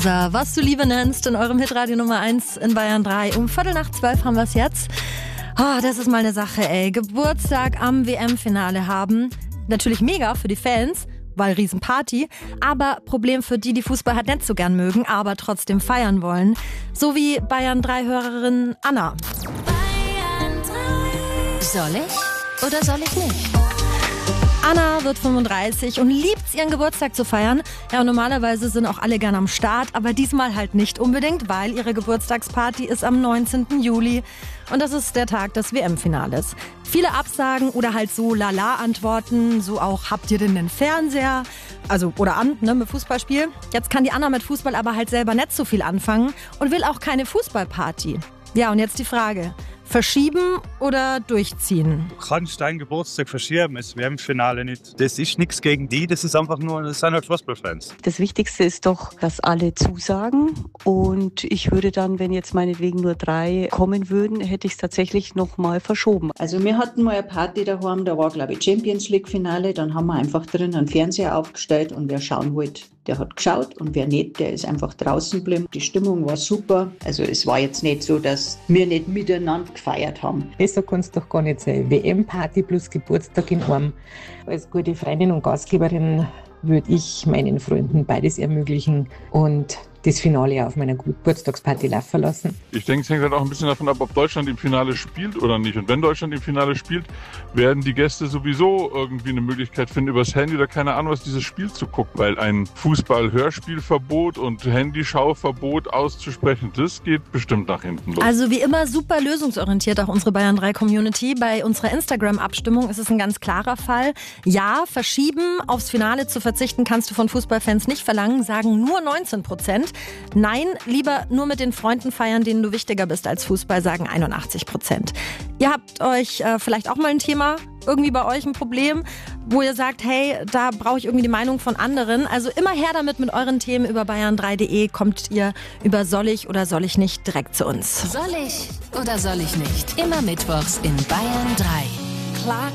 Was du Liebe nennst in eurem Hitradio Nummer 1 in Bayern 3. Um 11:45 haben wir es jetzt. Das ist mal eine Sache, ey. Geburtstag am WM-Finale haben. Natürlich mega für die Fans, weil Riesenparty. Aber Problem für die Fußball halt nicht so gern mögen, aber trotzdem feiern wollen. So wie Bayern 3-Hörerin Anna. Bayern 3. Soll ich oder soll ich nicht? Anna wird 35 und liebt ihren Geburtstag zu feiern. Ja, und normalerweise sind auch alle gern am Start, aber diesmal halt nicht unbedingt, weil ihre Geburtstagsparty ist am 19. Juli. Und das ist der Tag des WM-Finales. Viele Absagen oder halt so Lala-Antworten, so auch, habt ihr denn den Fernseher? Also, oder an, ne, mit Fußballspiel. Jetzt kann die Anna mit Fußball aber halt selber nicht so viel anfangen und will auch keine Fußballparty. Ja, und jetzt die Frage. Verschieben oder durchziehen? Du kannst deinen Geburtstag verschieben, es WM-Finale nicht. Das ist nichts gegen die, das sind halt Fußballfans. Das Wichtigste ist doch, dass alle zusagen. Und ich würde dann, wenn jetzt meinetwegen nur 3 kommen würden, hätte ich es tatsächlich nochmal verschoben. Also wir hatten mal eine Party daheim, da war glaube ich Champions League Finale, dann haben wir einfach drin einen Fernseher aufgestellt und wer schauen wollte, der hat geschaut und wer nicht, der ist einfach draußen geblieben. Die Stimmung war super. Also es war jetzt nicht so, dass wir nicht miteinander gefeiert haben. Besser kann es doch gar nicht sein. WM-Party plus Geburtstag in einem. Als gute Freundin und Gastgeberin würde ich meinen Freunden beides ermöglichen und das Finale auf meiner Geburtstagsparty laufen lassen. Ich denke, es hängt halt auch ein bisschen davon ab, ob Deutschland im Finale spielt oder nicht. Und wenn Deutschland im Finale spielt, werden die Gäste sowieso irgendwie eine Möglichkeit finden, übers Handy oder keine Ahnung was, dieses Spiel zu gucken. Weil ein Fußball-Hörspielverbot und Handyschauverbot auszusprechen, das geht bestimmt nach hinten los. Also wie immer super lösungsorientiert auch unsere Bayern 3 Community. Bei unserer Instagram-Abstimmung ist es ein ganz klarer Fall. Ja, verschieben, aufs Finale zu verzichten, kannst du von Fußballfans nicht verlangen, sagen nur 19%. Nein, lieber nur mit den Freunden feiern, denen du wichtiger bist als Fußball, sagen 81%. Ihr habt euch vielleicht auch mal ein Thema, irgendwie bei euch ein Problem, wo ihr sagt, hey, da brauche ich irgendwie die Meinung von anderen. Also immer her damit mit euren Themen. Über bayern3.de kommt ihr über Soll ich oder soll ich nicht direkt zu uns. Soll ich oder soll ich nicht? Immer mittwochs in Bayern 3. Klar.